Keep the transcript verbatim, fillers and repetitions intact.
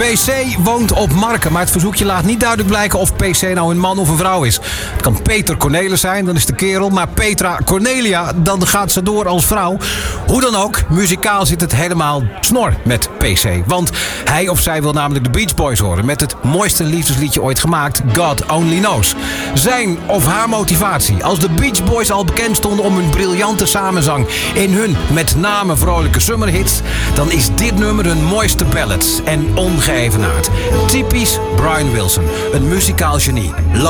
P C woont op Marken, maar het verzoekje laat niet duidelijk blijken of P C nou een man of een vrouw is. Het kan Peter Cornelis zijn, dan is de kerel, maar Petra Cornelia, dan gaat ze door als vrouw. Hoe dan ook, muzikaal zit het helemaal snor met P C. Want hij of zij wil namelijk de Beach Boys horen met het mooiste liefdesliedje ooit gemaakt, God Only Knows. Zijn of haar motivatie, als de Beach Boys al bekend stonden om hun briljante samenzang in hun met name vrolijke summerhits, dan is dit nummer hun mooiste ballads en ongeëvenaard. Typisch Brian Wilson, een muzikaal genie.